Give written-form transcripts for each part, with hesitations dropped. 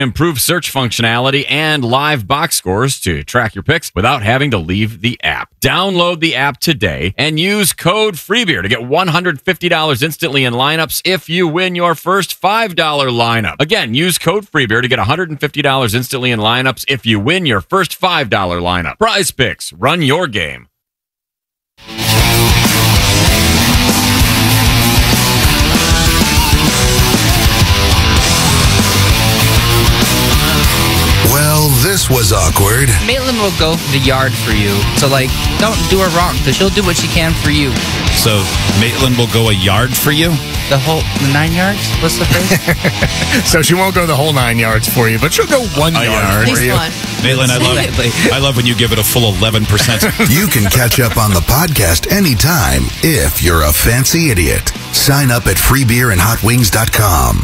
Improved search functionality and live box scores to track your picks without having to leave the app. Download the app today and use code FREEBEER to get $150 instantly in lineups if you win your first $5 lineup. Again, use code FREEBEER to get $150 instantly in lineups if you win your first $5 lineup. Prize Picks. Run your game. Well, this was awkward. Maitland will go the yard for you. So, don't do her wrong, because she'll do what she can for you. So, Maitland will go a yard for you? The 9 yards? What's the phrase? So she won't go the whole 9 yards for you, but she'll go 1 yard for you. Maitland, I love when you give it a full 11%. You can catch up on the podcast anytime if you're a fancy idiot. Sign up at freebeerandhotwings.com.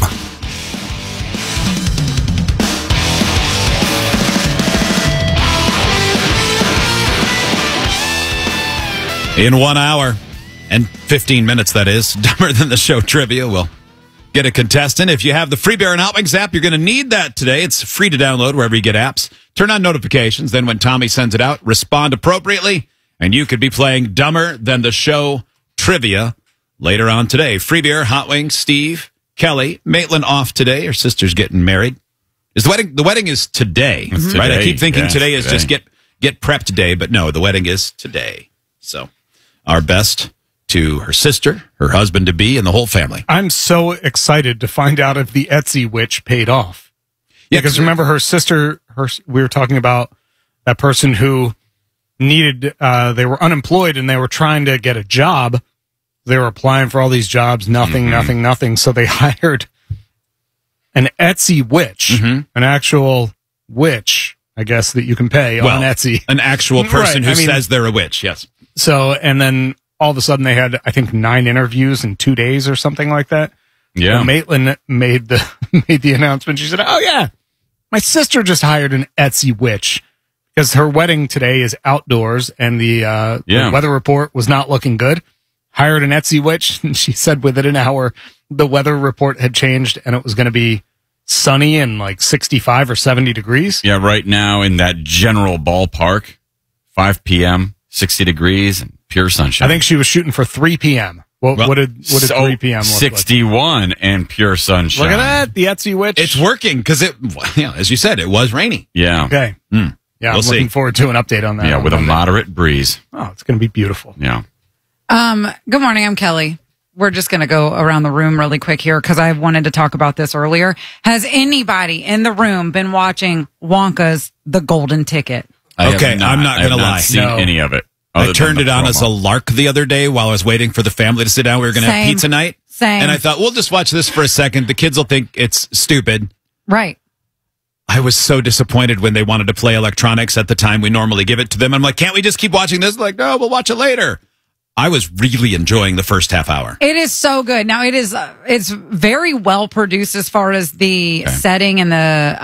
In 1 hour and 15 minutes, that is, Dumber Than the Show trivia. We'll get a contestant. If you have the Free Beer and Hot Wings app, you're going to need that today. It's free to download wherever you get apps. Turn on notifications. Then when Tommy sends it out, respond appropriately. And you could be playing Dumber Than the Show trivia later on today. Free Beer, Hot Wings, Steve, Kelly, Maitland off today. Her sister's getting married. Is the wedding? The wedding is today, right? Today. I keep thinking today is today. just get prepped day, but no, the wedding is today. So our best to her sister, her husband-to-be, and the whole family. I'm so excited to find out if the Etsy witch paid off. Yeah, because remember her sister, we were talking about that person who needed, they were unemployed and they were trying to get a job. They were applying for all these jobs, nothing. So they hired an Etsy witch, an actual witch, I guess, that you can pay on Etsy. An actual person who says they're a witch, yes. So, and then all of a sudden they had, I think, 9 interviews in 2 days or something like that. Yeah. Well, Maitland made the announcement. She said, "Oh yeah, my sister just hired an Etsy witch because her wedding today is outdoors and the weather report was not looking good. Hired an Etsy witch." And she said within an hour, the weather report had changed and it was going to be sunny and 65 or 70 degrees. Yeah, right now in that general ballpark, 5 p.m., 60 degrees and pure sunshine. I think she was shooting for 3 p.m. What did 3 p.m. look 61 like? and pure sunshine. Look at that, the Etsy witch. It's working because as you said, it was rainy. Yeah. Okay. Yeah, We'll I'm looking see. forward to an update on that. Yeah, with a moderate breeze. Oh, it's going to be beautiful. Yeah. Good morning. I'm Kelly. We're just going to go around the room really quick here because I wanted to talk about this earlier. Has anybody in the room been watching Wonka's The Golden Ticket? I'm not going to lie. Seen any of it. I turned it on as a lark the other day while I was waiting for the family to sit down. We were going to have pizza night. Same. And I thought, we'll just watch this for a second. The kids will think it's stupid. Right. I was so disappointed when they wanted to play electronics at the time we normally give it to them. I'm like, can't we just keep watching this? Like, no, we'll watch it later. I was really enjoying the first half hour. It is so good. Now it's very well produced as far as the setting and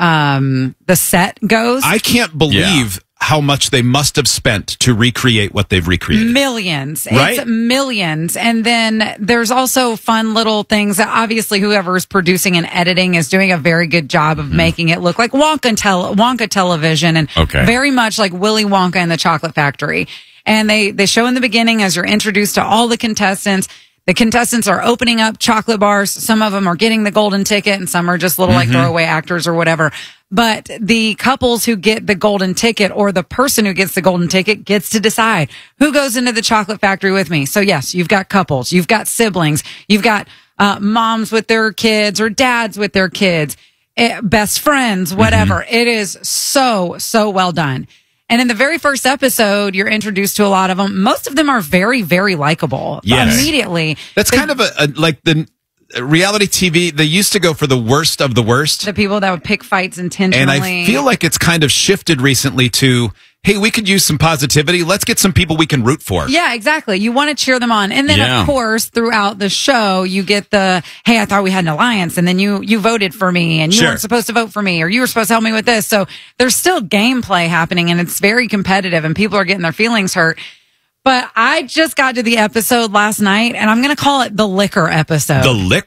the set goes. I can't believe how much they must have spent to recreate what they've recreated. Millions. Right? It's millions. And then there's also fun little things that obviously whoever is producing and editing is doing a very good job of making it look like Wonka television and very much like Willy Wonka and the Chocolate Factory. And they show in the beginning as you're introduced to all the contestants. The contestants are opening up chocolate bars. Some of them are getting the golden ticket and some are just little throwaway actors or whatever. But the couples who get the golden ticket or the person who gets the golden ticket gets to decide who goes into the chocolate factory with me. So yes, you've got couples, you've got siblings, you've got moms with their kids or dads with their kids, best friends, whatever. It is so well done. And in the very first episode, you're introduced to a lot of them. Most of them are very, very likable. Yes. Immediately. That's kind of like the reality TV. They used to go for the worst of the worst. The people that would pick fights intentionally. And I feel like it's kind of shifted recently to, hey, we could use some positivity. Let's get some people we can root for. Yeah, exactly. You want to cheer them on. And then, of course, throughout the show, you get the, hey, I thought we had an alliance. And then you voted for me and you weren't supposed to vote for me or you were supposed to help me with this. So there's still gameplay happening and it's very competitive and people are getting their feelings hurt. But I just got to the episode last night and I'm going to call it the liquor episode. The liquor?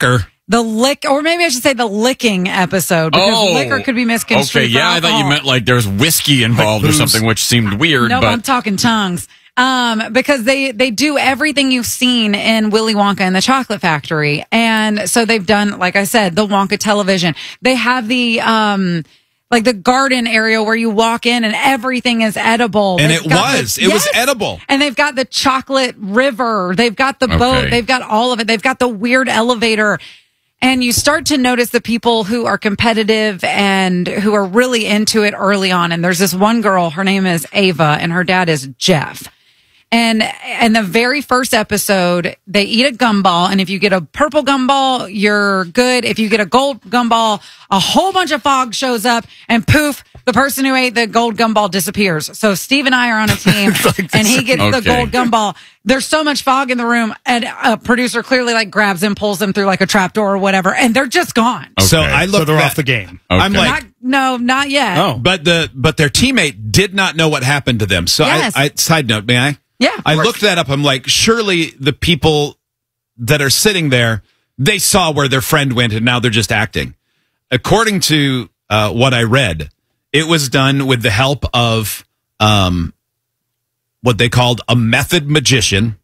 the lick, or maybe I should say the licking episode, because liquor could be misconstrued. Okay, yeah, I thought you meant like there's whiskey involved or something, which seemed weird. No, but I'm talking tongues. Because they do everything you've seen in Willy Wonka and the Chocolate Factory. And so they've done, like I said, the Wonka television. They have the, like the garden area where you walk in and everything is edible. And it was edible. And they've got the chocolate river. They've got the boat. They've got all of it. They've got the weird elevator. And you start to notice the people who are competitive and who are really into it early on. And there's this one girl, her name is Ava, and her dad is Jeff. And in the very first episode, they eat a gumball, and if you get a purple gumball, you're good. If you get a gold gumball, a whole bunch of fog shows up, and poof, the person who ate the gold gumball disappears. So Steve and I are on a team, and he gets the gold gumball. There's so much fog in the room, and a producer clearly like grabs him, pulls them through like a trapdoor or whatever, and they're just gone. Okay. So I looked they're off the game. Okay. I'm like, not yet. Oh, but their teammate did not know what happened to them. So yes. I side note, may I? Yeah. I looked that up. I'm like, surely the people that are sitting there, they saw where their friend went and now they're just acting. According to what I read, it was done with the help of what they called a method magician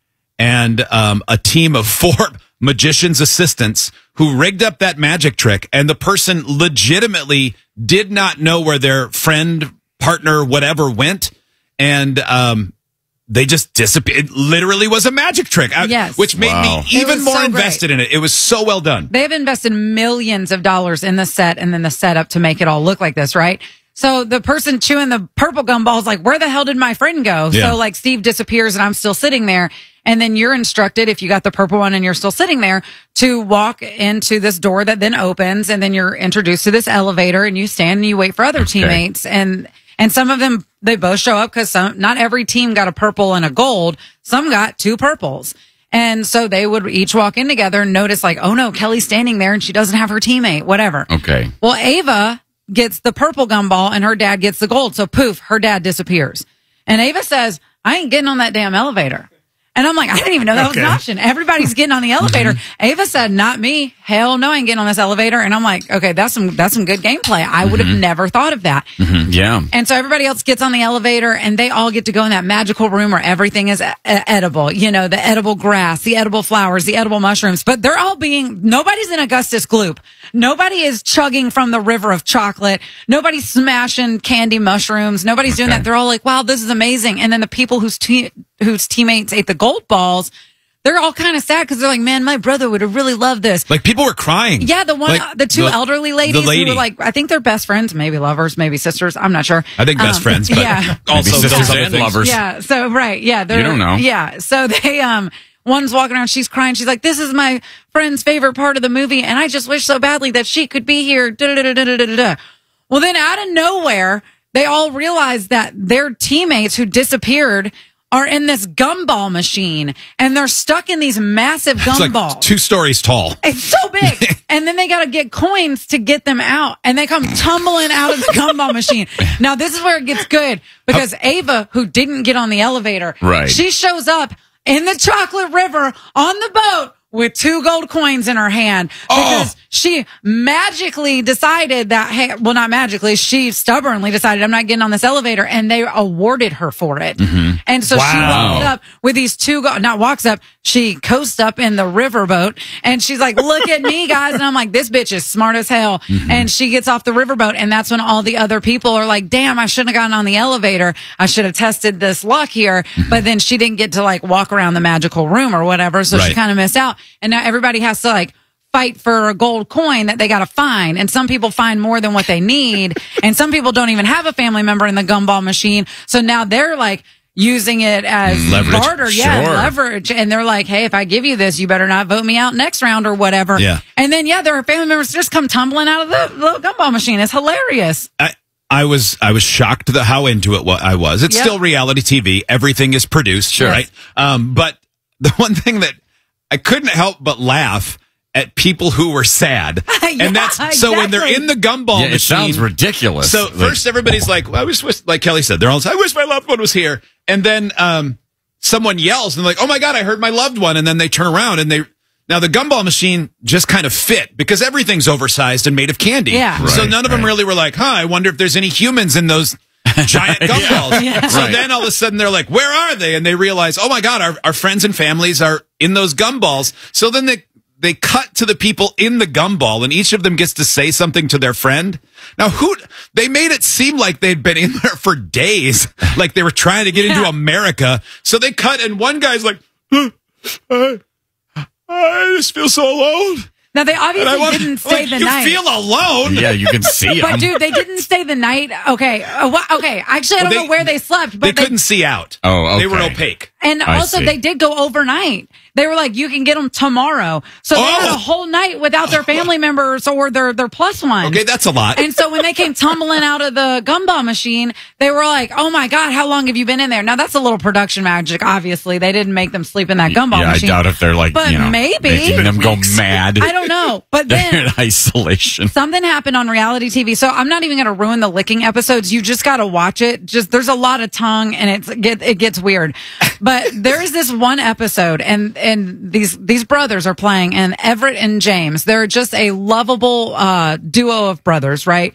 and a team of 4 magician's assistants who rigged up that magic trick. And the person legitimately did not know where their friend, partner, whatever went. And they just disappeared. It literally was a magic trick, yes. Which made me even more invested in it. It was so well done. They have invested millions of dollars in the set and then the setup to make it all look like this, right? So the person chewing the purple gumball is like, where the hell did my friend go? Yeah. So like Steve disappears and I'm still sitting there. And then you're instructed, if you got the purple one and you're still sitting there, to walk into this door that then opens. And then you're introduced to this elevator and you stand and you wait for other teammates. And some of them, they both show up because not every team got a purple and a gold. Some got 2 purples. And so they would each walk in together and notice like, oh no, Kelly's standing there and she doesn't have her teammate, whatever. Okay. Well, Ava gets the purple gumball and her dad gets the gold. So poof, her dad disappears. And Ava says, I ain't getting on that damn elevator. And I'm like, I didn't even know that was an option. Everybody's getting on the elevator. Ava said, not me. Hell no, I ain't getting on this elevator. And I'm like, okay, that's some good gameplay. I would have never thought of that. Yeah. And so everybody else gets on the elevator and they all get to go in that magical room where everything is edible. You know, the edible grass, the edible flowers, the edible mushrooms. But they're all nobody's in Augustus Gloop. Nobody is chugging from the river of chocolate. Nobody's smashing candy mushrooms. Nobody's doing that. They're all like, wow, this is amazing. And then the people whose teammates ate the gold balls, they're all kind of sad because they're like, man, my brother would have really loved this. Like people were crying. Yeah, the 2 elderly ladies who were like, I think they're best friends, maybe lovers, maybe sisters. I'm not sure. I think best friends, but yeah. also maybe sisters and lovers. Yeah. So right. Yeah. You don't know. Yeah. So they one's walking around, she's crying. She's like, this is my friend's favorite part of the movie, and I just wish so badly that she could be here. Well, then out of nowhere, they all realize that their teammates who disappeared are in this gumball machine, and they're stuck in these massive gumballs. Like 2 stories tall. It's so big. And then they got to get coins to get them out, and they come tumbling out of the gumball machine. Now, this is where it gets good, because Ava, who didn't get on the elevator, she shows up in the chocolate river on the boat with 2 gold coins in her hand because she magically decided that, hey, well, not magically, she stubbornly decided, I'm not getting on this elevator, and they awarded her for it. And so she walked up with these 2 she coasts up in the riverboat, and she's like, look at me, guys. And I'm like, this bitch is smart as hell. And she gets off the riverboat, and that's when all the other people are like, damn, I shouldn't have gotten on the elevator. I should have tested this luck here. But then she didn't get to like walk around the magical room or whatever, so she kind of missed out. And now everybody has to like fight for a gold coin that they got to find. And some people find more than what they need. And some people don't even have a family member in the gumball machine. So now they're like using it as leverage. barter. Yeah, leverage. And they're like, hey, if I give you this, you better not vote me out next round or whatever. Yeah. And then, there are family members just come tumbling out of the little gumball machine. It's hilarious. I was shocked at how into it I was. It's still reality TV. Everything is produced, right? But the one thing that I couldn't help but laugh at people who were sad. And that's so when they're in the gumball machine. It sounds ridiculous. So first everybody's like, well, I wish, like Kelly said, they're all I wish my loved one was here. And then someone yells and they're like, oh my God, I heard my loved one. And then they turn around and Now, the gumball machine just kind of fit because everything's oversized and made of candy. Yeah. So none of them really were like, I wonder if there's any humans in those giant gumballs. Yeah. So then all of a sudden they're like, where are they? And they realize, oh my God, our friends and families are in those gumballs. So then they cut to the people in the gumball, and each of them gets to say something to their friend. Now, they made it seem like they'd been in there for days, like they were trying to get into America. So they cut, and one guy's like, I just feel so alone. Now, they obviously didn't stay the night. You feel alone? Yeah, you can see them. But, dude, they didn't stay the night. Okay. Okay. Actually, I don't know where they slept. But they couldn't see out. Oh, okay. They were opaque. And also, they did go overnight. They were like, you can get them tomorrow. So they had a whole night without their family members or their plus one. Okay, that's a lot. And so when they came tumbling out of the gumball machine, they were like, oh my God, how long have you been in there? Now, that's a little production magic, obviously. They didn't make them sleep in that gumball machine. Yeah, I doubt if they're like, but maybe making them go mad. I don't know. But then they're in isolation. Something happened on reality TV. So I'm not even going to ruin the licking episodes. You just got to watch it. There's a lot of tongue and it gets weird. But there's this one episode and these brothers are playing, and Everett and James, they're just a lovable duo of brothers, right?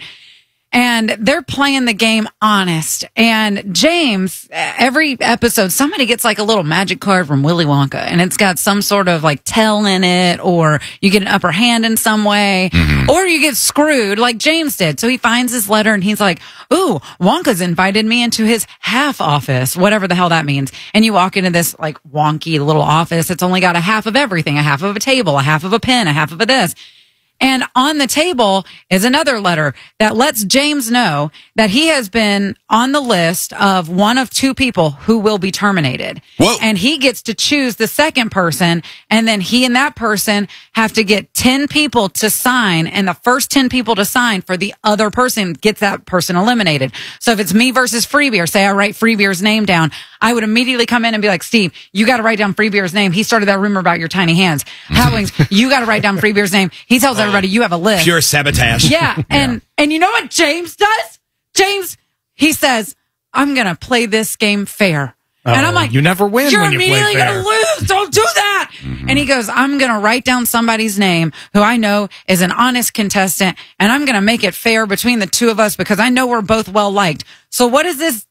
And they're playing the game honest. And James, every episode, somebody gets like a little magic card from Willy Wonka, and it's got some sort of like tell in it, or you get an upper hand in some way, or you get screwed like James did. So he finds this letter and he's like, ooh, Wonka's invited me into his half office, whatever the hell that means. And you walk into this like wonky little office. It's only got a half of everything, a half of a table, a half of a pen, a half of a this. And on the table is another letter that lets James know that he has been on the list of one of two people who will be terminated. Whoa. And he gets to choose the second person, and then he and that person have to get 10 people to sign, and the first 10 people to sign for the other person gets that person eliminated. So if it's me versus Freebeer, say I write Freebeer's name down, I would immediately come in and be like, Steve, you got to write down Freebeer's name. He started that rumor about your tiny hands. Hot Wings, you got to write down Freebeer's name. He tells everybody you have a list. Pure sabotage. Yeah. And you know what James does? James, he says, I'm going to play this game fair. And I'm like, you never win. You're when you immediately play going to fair. lose. Don't do that. And he goes, I'm going to write down somebody's name who I know is an honest contestant, and I'm going to make it fair between the two of us because I know we're both well liked. So what is this?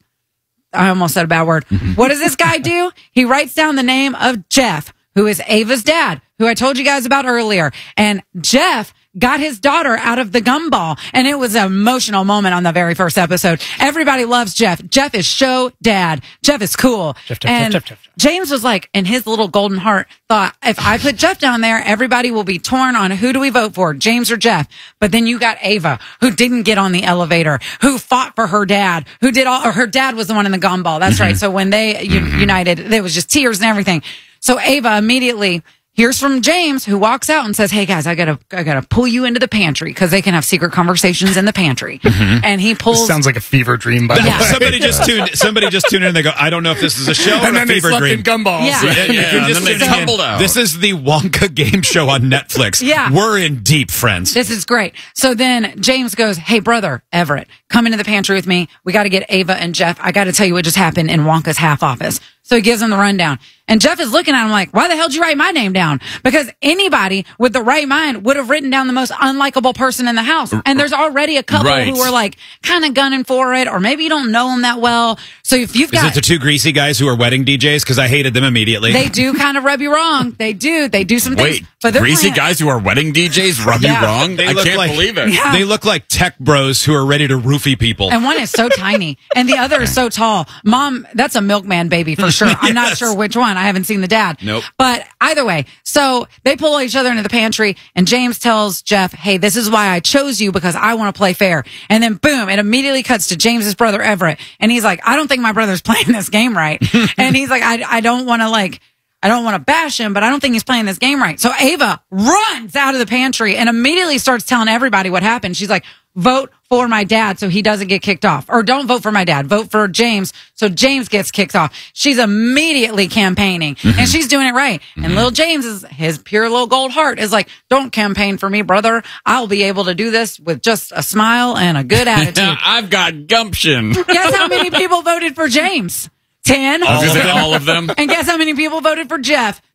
I almost said a bad word. What does this guy do? He writes down the name of Jeff, who is Ava's dad, who I told you guys about earlier. And Jeff got his daughter out of the gumball, and it was an emotional moment on the very first episode. Everybody loves Jeff. Jeff is show dad. Jeff is cool. Jeff. James was like, in his little golden heart, thought, if I put Jeff down there, everybody will be torn on who do we vote for, James or Jeff. But then you got Ava, who didn't get on the elevator, who fought for her dad, who did all, or her dad was the one in the gumball. That's right. So when they united, there was just tears and everything. So Ava immediately hears from James, who walks out and says, hey guys, I gotta pull you into the pantry because they can have secret conversations in the pantry. And he pulls. This sounds like a fever dream, by the way. Somebody just tuned in and they go, I don't know if this is a show or and a then they fever slept dream. in gumballs. Yeah. And then they tumbled out. This is the Wonka game show on Netflix. Yeah. We're in deep, friends. This is great. So then James goes, hey, brother, Everett, come into the pantry with me. We got to get Ava and Jeff. I got to tell you what just happened in Wonka's half office. So he gives him the rundown. And Jeff is looking at him like, why the hell did you write my name down? Because anybody with the right mind would have written down the most unlikable person in the house. And there's already a couple who are like kind of gunning for it, or maybe you don't know them that well. So if you've got... Is it the two greasy guys who are wedding DJs? Because I hated them immediately. They do kind of rub you wrong. They do. They do some things. Wait, but they're greasy playing... guys who are wedding DJs rub you wrong? I can't believe it. Yeah. They look like tech bros who are ready to roofie people. And one is so tiny, and the other is so tall. Mom, that's a milkman baby for sure. I'm not sure which one. I haven't seen the dad. Nope. But either way, so they pull each other into the pantry, and James tells Jeff, hey, this is why I chose you, because I want to play fair. And then boom, it immediately cuts to James's brother Everett. And he's like, I don't think my brother's playing this game right. And he's like, I don't want to bash him, but I don't think he's playing this game right. So Ava runs out of the pantry and immediately starts telling everybody what happened. She's like, vote for my dad so he doesn't get kicked off. Or don't vote for my dad. Vote for James so James gets kicked off. She's immediately campaigning, and she's doing it right. And little James, his pure little gold heart is like, don't campaign for me, brother. I'll be able to do this with just a smile and a good attitude. I've got gumption. Guess how many people voted for James? 10. All of them. And guess how many people voted for Jeff?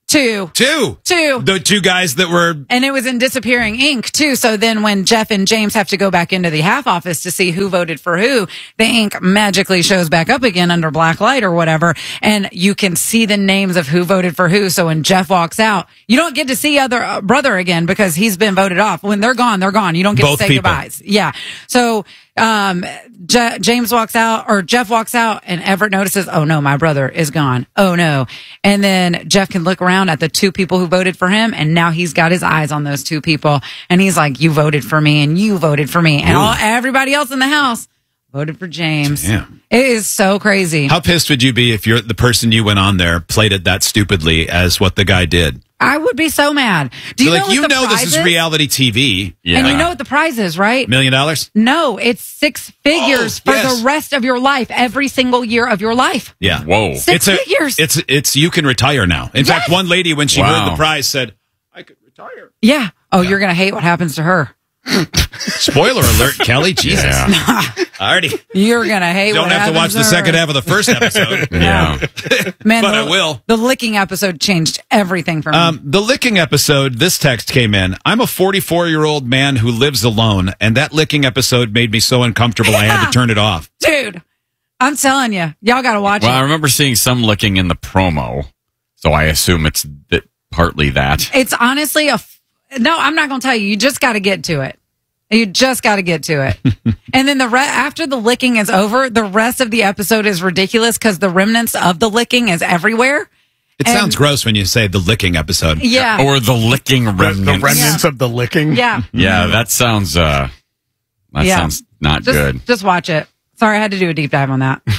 Two. The two guys that were... And it was in Disappearing Ink, too. So then when Jeff and James have to go back into the half office to see who voted for who, the ink magically shows back up again under black light or whatever. And you can see the names of who voted for who. So when Jeff walks out, you don't get to see other brother again because he's been voted off. When they're gone, they're gone. You don't get Both to say people. goodbyes. Yeah. So James walks out, or Jeff walks out, and Everett notices, oh no, my brother is gone. Oh no. And then Jeff can look around at the two people who voted for him, and now he's got his eyes on those two people, and he's like, you voted for me, and you voted for me, and everybody else in the house voted for James. Damn. It is so crazy. How pissed would you be if the person you went on there played it that stupidly as what the guy did? I would be so mad. Do you know this is reality TV. Yeah. And you know what the prize is, right? $1 million? No, it's 6 figures for the rest of your life, every single year of your life. Yeah. Whoa. 6 figures. It's you can retire now. In fact, one lady, when she heard the prize, said, I could retire. Yeah. Oh, you're going to hate what happens to her. Spoiler alert, Kelly. Jesus. Yeah. Already. You're going to hate what happens to her. Don't have to watch the second half of the first episode. Yeah. Man, but I will. The licking episode changed everything for me. The licking episode, this text came in. I'm a 44-year-old man who lives alone, and that licking episode made me so uncomfortable I had to turn it off. Dude, I'm telling you, y'all got to watch it. Well, I remember seeing some licking in the promo, so I assume it's partly that. It's honestly no, I'm not going to tell you. You just got to get to it. You just got to get to it. And then after the licking is over, the rest of the episode is ridiculous because the remnants of the licking is everywhere. It sounds gross when you say the licking episode. Yeah. Or the licking remnants. The remnants of the licking. Yeah. Yeah, that sounds sounds not good. Just watch it. Sorry, I had to do a deep dive on that.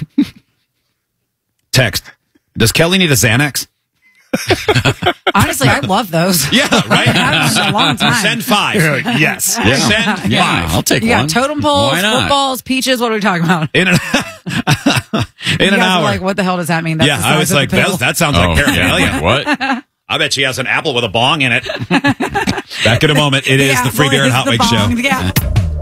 Text. Does Kelly need a Xanax? Honestly, I love those. Yeah, right? I've had them for a long time. Send 5. Yes. Yeah. Send 5. Yeah, I'll take You one. got totem poles, Why not? footballs, peaches. What are we talking about? In an hour. Like, what the hell does that mean? That's Yeah, the I size was of like, the pill. that sounds like paraphernalia. Yeah. What? I bet she has an apple with a bong in it. Back in a moment. It is the Free Beer and Hot Wings Show. Yeah.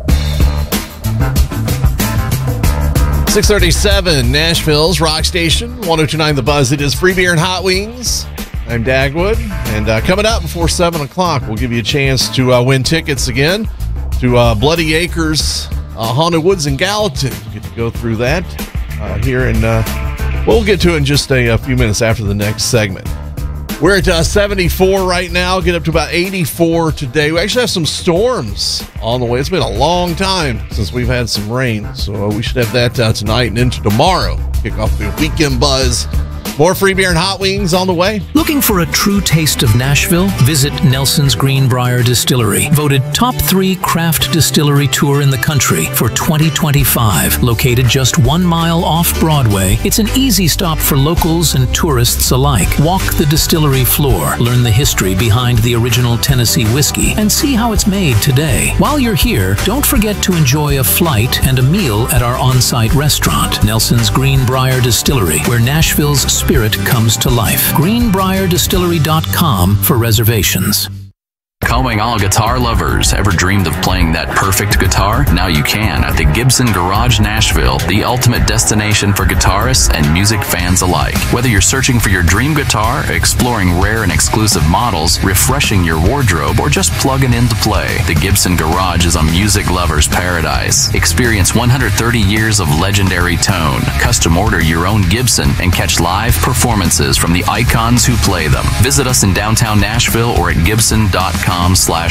637 Nashville's Rock Station, 102.9 The Buzz. It is Free Beer and Hot Wings. I'm Dagwood, and coming up before 7 o'clock, we'll give you a chance to win tickets again to Bloody Acres, Haunted Woods in Gallatin. You get to go through that here, and we'll get to it in just a few minutes after the next segment. We're at 74 right now, get up to about 84 today. We actually have some storms on the way. It's been a long time since we've had some rain, so we should have that tonight and into tomorrow. Kick off the weekend buzz. More Free Beer and Hot Wings on the way. Looking for a true taste of Nashville? Visit Nelson's Greenbrier Distillery. Voted top 3 craft distillery tour in the country for 2025. Located just 1 mile off Broadway, it's an easy stop for locals and tourists alike. Walk the distillery floor, learn the history behind the original Tennessee whiskey, and see how it's made today. While you're here, don't forget to enjoy a flight and a meal at our on-site restaurant, Nelson's Greenbrier Distillery, where Nashville's spirit comes to life. GreenbrierDistillery.com for reservations. Calling all guitar lovers. Ever dreamed of playing that perfect guitar? Now you can at the Gibson Garage Nashville, the ultimate destination for guitarists and music fans alike. Whether you're searching for your dream guitar, exploring rare and exclusive models, refreshing your wardrobe, or just plugging in to play, the Gibson Garage is a music lover's paradise. Experience 130 years of legendary tone. Custom order your own Gibson and catch live performances from the icons who play them. Visit us in downtown Nashville or at gibson.com/garage.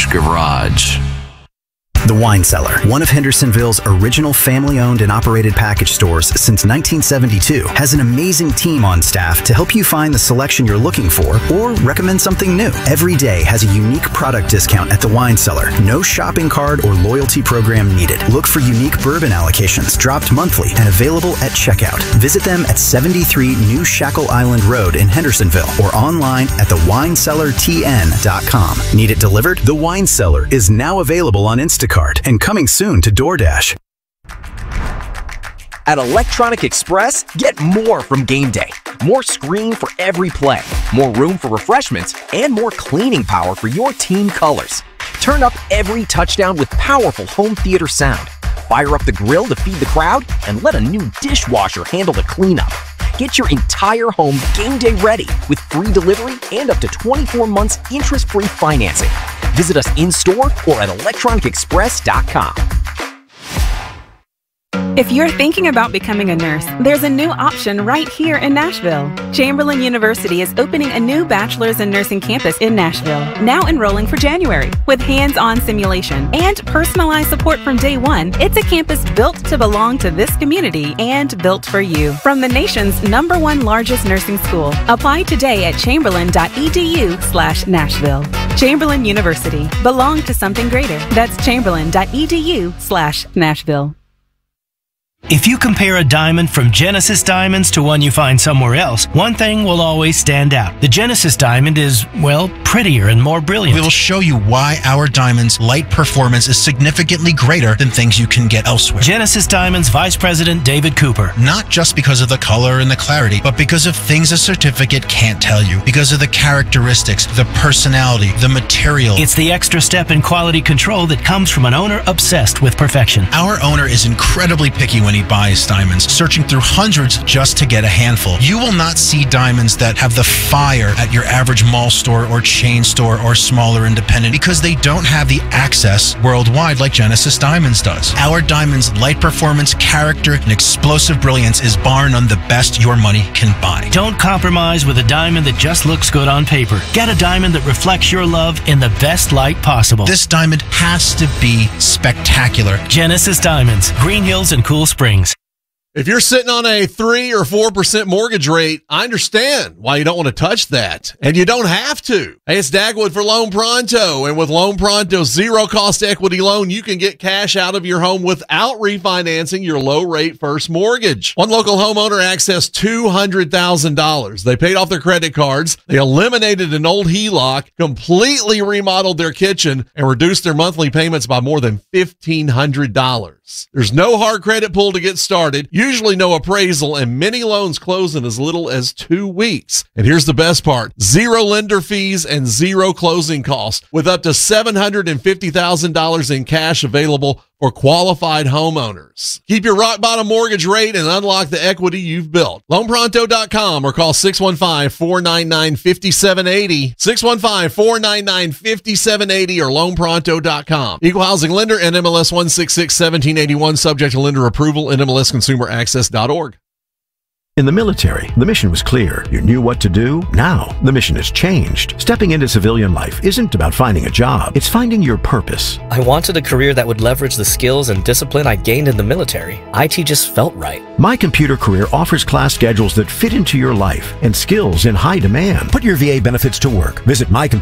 The Wine Cellar, one of Hendersonville's original family-owned and operated package stores since 1972, has an amazing team on staff to help you find the selection you're looking for or recommend something new. Every day has a unique product discount at The Wine Cellar. No shopping card or loyalty program needed. Look for unique bourbon allocations dropped monthly and available at checkout. Visit them at 73 New Shackle Island Road in Hendersonville or online at thewinecellartn.com. Need it delivered? The Wine Cellar is now available on Instacart and coming soon to DoorDash. At Electronic Express, get more from game day. More screen for every play, more room for refreshments, and more cleaning power for your team colors. Turn up every touchdown with powerful home theater sound. Fire up the grill to feed the crowd, and let a new dishwasher handle the cleanup. Get your entire home game day ready with free delivery and up to 24 months interest-free financing. Visit us in-store or at electronicexpress.com. If you're thinking about becoming a nurse, there's a new option right here in Nashville. Chamberlain University is opening a new bachelor's in nursing campus in Nashville, now enrolling for January. With hands-on simulation and personalized support from day one, it's a campus built to belong to this community and built for you. From the nation's #1 largest nursing school, apply today at chamberlain.edu/Nashville. Chamberlain University. Belong to something greater. That's chamberlain.edu/Nashville. If you compare a diamond from Genesis Diamonds to one you find somewhere else, one thing will always stand out. The Genesis diamond is, well, prettier and more brilliant. We will show you why our diamond's light performance is significantly greater than things you can get elsewhere. Genesis Diamonds Vice President David Cooper. Not just because of the color and the clarity, but because of things a certificate can't tell you. Because of the characteristics, the personality, the material. It's the extra step in quality control that comes from an owner obsessed with perfection. Our owner is incredibly picky when he buys diamonds, searching through hundreds just to get a handful. You will not see diamonds that have the fire at your average mall store or chain store or smaller independent because they don't have the access worldwide like Genesis Diamonds does. Our diamond's light performance, character, and explosive brilliance is bar none the best your money can buy. Don't compromise with a diamond that just looks good on paper. Get a diamond that reflects your love in the best light possible. This diamond has to be spectacular. Genesis Diamonds, Green Hills and Cool Springs. If you're sitting on a 3 or 4% mortgage rate, I understand why you don't want to touch that. And you don't have to. Hey, it's Dagwood for Loan Pronto. And with Loan Pronto's zero-cost equity loan, you can get cash out of your home without refinancing your low-rate first mortgage. One local homeowner accessed $200,000. They paid off their credit cards. They eliminated an old HELOC, completely remodeled their kitchen, and reduced their monthly payments by more than $1,500. There's no hard credit pull to get started, usually no appraisal, and many loans close in as little as 2 weeks. And here's the best part: zero lender fees and zero closing costs, with up to $750,000 in cash available for qualified homeowners. Keep your rock bottom mortgage rate and unlock the equity you've built. LoanPronto.com or call 615-499-5780. 615-499-5780 or LoanPronto.com. Equal housing lender, NMLS 1661781, subject to lender approval, NMLSconsumeraccess.org. In the military, the mission was clear. You knew what to do. Now, the mission has changed. Stepping into civilian life isn't about finding a job. It's finding your purpose. I wanted a career that would leverage the skills and discipline I gained in the military. IT just felt right. My Computer Career offers class schedules that fit into your life and skills in high demand. Put your VA benefits to work. Visit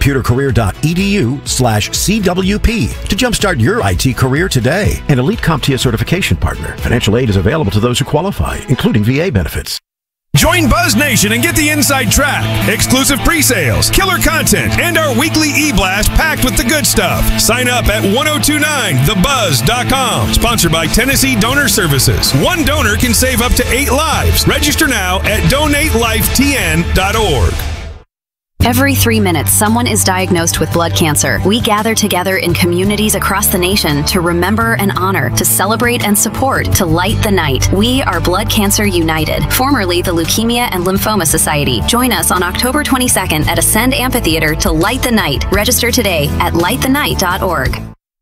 mycomputercareer.edu/CWP to jumpstart your IT career today. An elite CompTIA certification partner. Financial aid is available to those who qualify, including VA benefits. Join Buzz Nation and get the inside track, exclusive pre-sales, killer content, and our weekly e-blast packed with the good stuff. Sign up at 1029thebuzz.com. Sponsored by Tennessee Donor Services. One donor can save up to 8 lives. Register now at donatelifetn.org. Every 3 minutes, someone is diagnosed with blood cancer. We gather together in communities across the nation to remember and honor, to celebrate and support, to light the night. We are Blood Cancer United, formerly the Leukemia and Lymphoma Society. Join us on October 22nd at Ascend Amphitheater to light the night. Register today at lightthenight.org.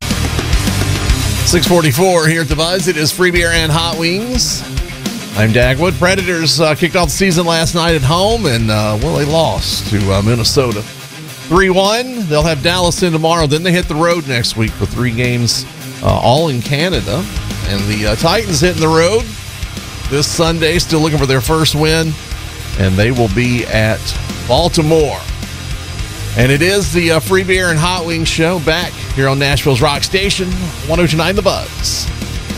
644 here at the Buzz. It is free beer and hot wings. I'm Dagwood. Predators kicked off the season last night at home, and they lost to Minnesota 3-1. They'll have Dallas in tomorrow. Then they hit the road next week for 3 games, all in Canada. And the Titans hitting the road this Sunday, still looking for their first win, and they will be at Baltimore. And it is the free beer and hot wings show back here on Nashville's Rock Station, 102.9 The Buzz.